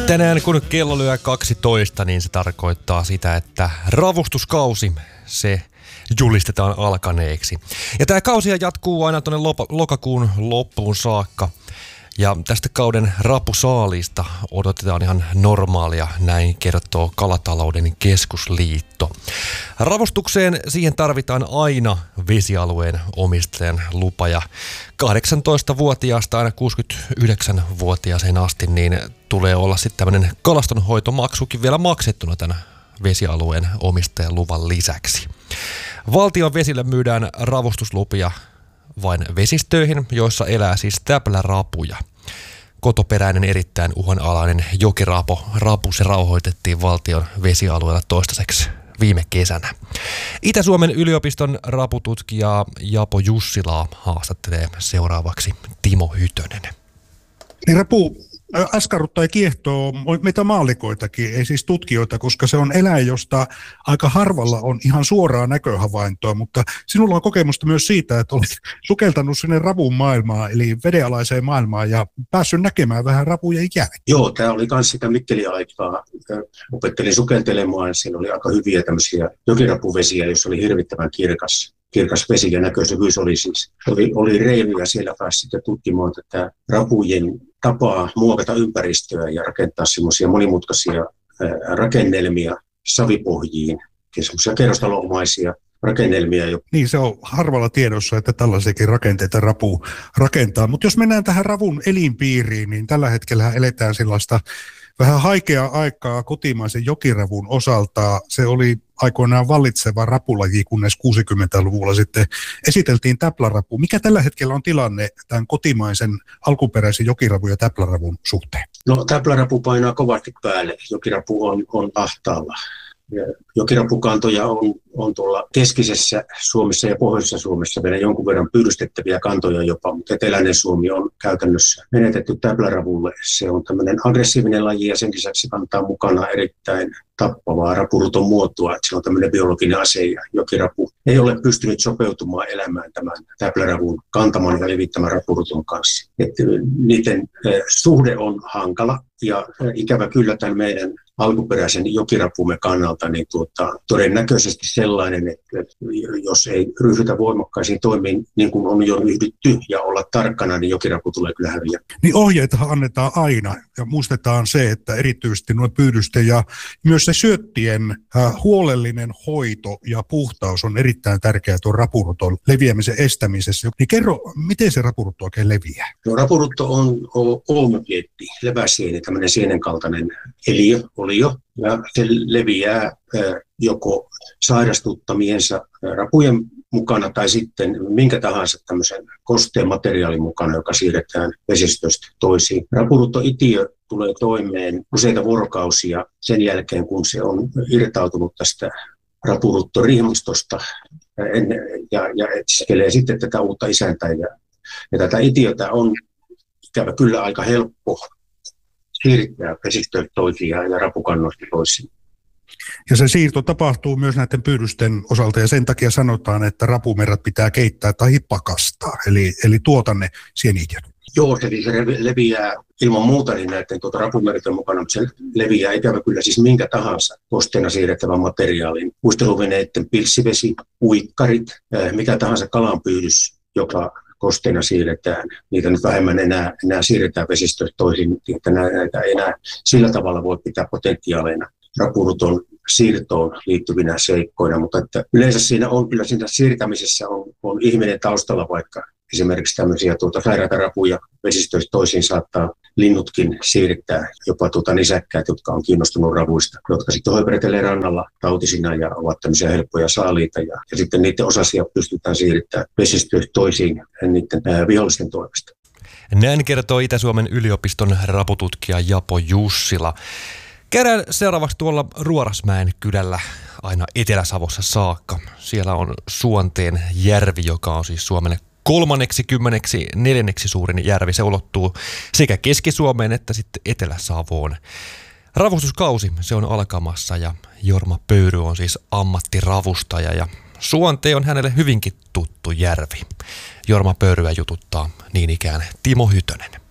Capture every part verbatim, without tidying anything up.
Tänään kun kello lyö kaksitoista, niin se tarkoittaa sitä, että ravustuskausi, se julistetaan alkaneeksi. Ja tämä kausi jatkuu aina tuonne lokakuun loppuun saakka. Ja tästä kauden rapusaalista odotetaan ihan normaalia, näin kertoo Kalatalouden keskusliitto. Ravustukseen siihen tarvitaan aina vesialueen omistajan lupa ja kahdeksantoistavuotiaasta aina kuusikymmentäyhdeksänvuotiaaseen asti niin tulee olla sitten tämmöinen kalastonhoitomaksukin vielä maksettuna tämän vesialueen omistajan luvan lisäksi. Valtion vesille myydään ravustuslupia vain vesistöihin, joissa elää siis täplärapuja. Kotoperäinen erittäin uhanalainen jokirapo rapu se rauhoitettiin valtion vesialueella toistaiseksi viime kesänä. Itä-Suomen yliopiston rapututkijaa Japo Jussilaa haastattelee seuraavaksi Timo Hytönen. Niin rapu askarruttaa ja kiehtoo meitä maallikoitakin, ei siis tutkijoita, koska se on eläin, josta aika harvalla on ihan suoraa näköhavaintoa, mutta sinulla on kokemusta myös siitä, että olet sukeltanut sinne rapun maailmaan, eli vedenalaiseen maailmaan, ja päässyt näkemään vähän rapujen jälkeen. Joo, tämä oli myös sitä Mikkeli-aikaa. Opettelin sukeltelemaan, siinä oli aika hyviä tämmöisiä jokirapuvesiä, joissa oli hirvittävän kirkas. Kirkas vesi ja näköisyvyys oli siis. Oli, oli reiluja siellä pääsi sitten tutkimaan tätä rapujen tapaa muokata ympäristöä ja rakentaa semmoisia monimutkaisia ää, rakennelmia savipohjiin ja semmoisia kerrostalomaisia rakennelmia. Niin, se on harvalla tiedossa, että tällaisiakin rakenteita rapu rakentaa. Mutta jos mennään tähän ravun elinpiiriin, niin tällä hetkellä eletään sellaista vähän haikeaa aikaa kotimaisen jokiravun osalta. Se oli aikoinaan vallitseva rapulaji, kunnes kuusikymmentäluvulla sitten esiteltiin täplärapu. Mikä tällä hetkellä on tilanne tämän kotimaisen alkuperäisen jokiravun ja täpläravun suhteen? No, täplärapu painaa kovasti päälle. Jokirapu on, on ahtaalla. Jokirapukantoja on, on tuolla keskisessä Suomessa ja pohjoisessa Suomessa vielä jonkun verran pyydystettäviä kantoja jopa, mutta eteläinen Suomi on käytännössä menetetty täpläravulle. Se on tämmöinen aggressiivinen laji ja sen lisäksi kantaa mukana erittäin tappavaa rapuruton muotoa, että se on tämmöinen biologinen ase ja jokirapu ei ole pystynyt sopeutumaan elämään tämän täpläravun kantaman ja levittämän rapuruton kanssa. Että niiden eh, suhde on hankala ja eh, ikävä kyllä tämän meidän alkuperäisen jokirapumme kannalta niin tuota, todennäköisesti sellainen, että jos ei ryhdytä voimakkaisiin toimiin niin kuin on jo ryhdytty ja olla tarkkana, niin jokirapu tulee kyllä häviä. Niin ohjeitahan annetaan aina ja muistetaan se, että erityisesti nuo pyydysten ja myös se syöttien äh, huolellinen hoito ja puhtaus on erittäin tärkeää tuon rapuruton leviämisen estämisessä. Niin kerro, miten se rapurutto oikein leviää? No, rapurutto on olmökietti, leväsieni, tämmöinen sienen kaltainen eliö, olio, ja se leviää äh, joko sairastuttamiensa äh, rapujen mukana tai sitten minkä tahansa tämmöisen kosteen materiaalin mukana, joka siirretään vesistöstä toisiin. Rapuruttoitiö tulee toimeen useita vuorokausia sen jälkeen, kun se on irtautunut tästä rapuruttorihmastosta ja, ja etsiskelee sitten tätä uutta isäntää. Ja, ja tätä itiötä on ikävä kyllä aika helppo siirtää vesistöistä toisiin ja rapukannoista toisiin. Ja se siirto tapahtuu myös näiden pyydysten osalta ja sen takia sanotaan, että rapumerrat pitää keittää tai pakastaa, eli, eli tuotanne sienitiöt. Joo, se leviää ilman muuta niin näiden tuota rapumerten mukana, mutta se leviää ikävä kyllä siis minkä tahansa kosteena siirrettävän materiaalin. Muisteluveneiden pilssivesi, uikkarit, mikä tahansa kalanpyydys, joka kosteena siirretään. Niitä nyt vähemmän enää, enää siirretään vesistöistä toisin, että näitä enää sillä tavalla voi pitää potentiaaleina rapuruton siirtoon liittyvinä seikkoina, mutta että yleensä siinä on kyllä siinä siirtämisessä on, on ihminen taustalla, vaikka esimerkiksi tämmöisiä tuota, sairaita rapuja vesistöistä toisiin saattaa linnutkin siirtää, jopa tuota, nisäkkäät, jotka on kiinnostunut ravuista, jotka sitten hoiperetelee rannalla tautisina ja ovat tämmöisiä helppoja saaliita ja, ja sitten niiden osasia pystytään siirtämään vesistöistä toisiin niiden ää, vihollisten toimesta. Näin kertoo Itä-Suomen yliopiston rapututkija Japo Jussila. Käydään seuraavaksi tuolla Ruorasmäen kylällä aina Etelä-Savossa saakka. Siellä on Suonteen järvi, joka on siis Suomen kolmanneksi kymmeneksi neljänneksi suurin järvi. Se ulottuu sekä Keski-Suomeen että sitten Etelä-Savoon. Ravustuskausi, se on alkamassa ja Jorma Pöyry on siis ammattiravustaja ja Suonte on hänelle hyvinkin tuttu järvi. Jorma Pöyryä jututtaa niin ikään Timo Hytönen.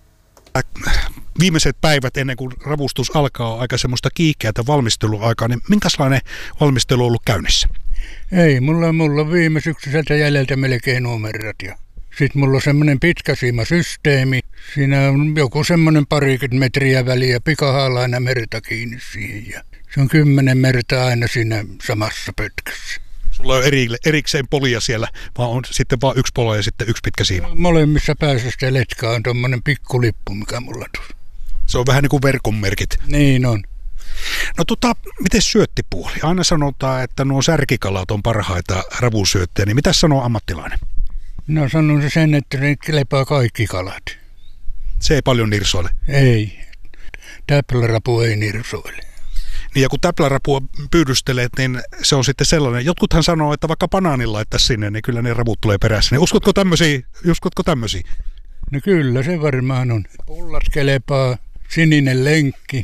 Viimeiset päivät ennen kuin ravustus alkaa on aika semmoista kiihkeätä valmisteluaikaa, niin minkälainen valmistelu on ollut käynnissä? Ei, mulla, mulla on viime syksyiseltä jäljeltä melkein numerot ja sitten mulla on semmoinen pitkäsiimasysteemi. Siinä on joku semmoinen parikymmentä metriä väliä, pikahaalla aina merta kiinni siihen ja se on kymmenen merta aina siinä samassa pötkössä. Sulla on eri, erikseen polia siellä, vaan on sitten vain yksi polo ja sitten yksi pitkä siima. Molemmissa päässä sitä letkaa on tommonen pikkulippu, mikä mulla tuossa. Se on vähän niin kuin verkonmerkit. Niin on. No tota, miten syöttipuoli? Aina sanotaan, että nuo särkikalat on parhaita ravusyöttejä, niin mitä sanoo ammattilainen? No sanon sen, että ne kelepaa kaikki kalat. Se ei paljon nirsoile. Ei. Täplärapu ei nirsoile. Niin ja kun täplärapua pyydystelet, niin se on sitten sellainen. Jotkuthan sanoo, että vaikka banaanin laittaisi sinne, niin kyllä ne ravut tulee perässä. Niin uskotko tämmöisiä? Uskotko tämmöisiä? No kyllä, se varmaan on. Pullat kelepaa, sininen lenkki.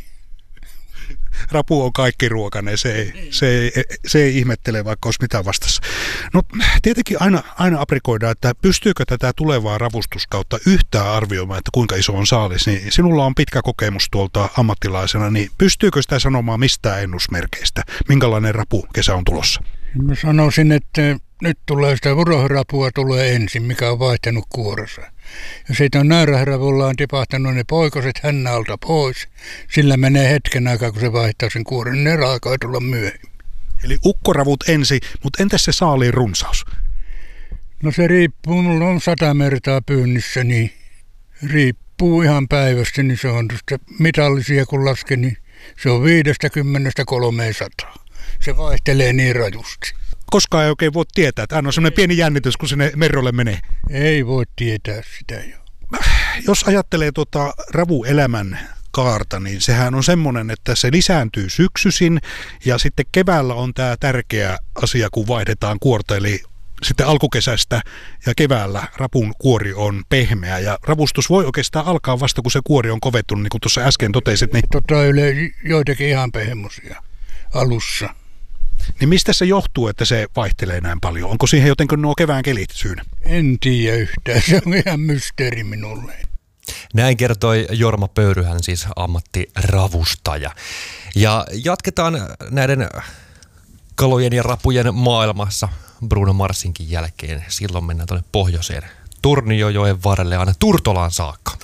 Rapu on kaikki ruokainen, se ei, se ei, se ei ihmettele, vaikka olisi mitään vastassa. No tietenkin aina, aina aprikoidaan, että pystyykö tätä tulevaa ravustuskautta yhtään arvioimaan, että kuinka iso on saalis. Niin sinulla on pitkä kokemus tuolta ammattilaisena, niin pystyykö sitä sanomaan mistään ennusmerkeistä? Minkälainen rapu kesä on tulossa? Mä sanoisin, että nyt tulee sitä vurohrapua tulee ensin, mikä on vaihtanut kuorossa. Ja siitä on naarahravulla on tipahtanut ne poikoset hännältä pois. Sillä menee hetken aikaa, kun se vaihtaa sen kuoren, niin ne alkaa tulla myöhemmin. Eli ukkoravut ensin, mutta entäs se saaliin runsaus? No se riippuu, mulla on sata mertaa pyynnissä, niin riippuu ihan päivästä, niin se on tuosta mitallisia kun lasken, niin se on viidestäkymmenestä kolmeensataan. Se vaihtelee niin rajusti. Koskaan ei oikein voi tietää, että aina on semmoinen pieni jännitys, kun sinne merrolle menee. Ei voi tietää sitä jo. Jos ajattelee tuota ravuelämän kaarta, niin sehän on semmoinen, että se lisääntyy syksyisin ja sitten keväällä on tämä tärkeä asia, kun vaihdetaan kuorta, eli sitten alkukesästä ja keväällä rapun kuori on pehmeä ja ravustus voi oikeastaan alkaa vasta, kun se kuori on kovettunut, niin kuin tuossa äsken totesit. Niin... Tota yle joitakin ihan pehmoisia alussa. Niin mistä se johtuu, että se vaihtelee näin paljon? Onko siihen jotenkin nuo kevään kelit syynä? En tiedä yhtään. Se on ihan mysteeri minulle. Näin kertoi Jorma Pöyryhän, siis ammattiravustaja. Ja jatketaan näiden kalojen ja rapujen maailmassa Bruno Marsinkin jälkeen. Silloin mennään tuonne pohjoiseen Tornionjoen varrelle aina Turtolaan saakka.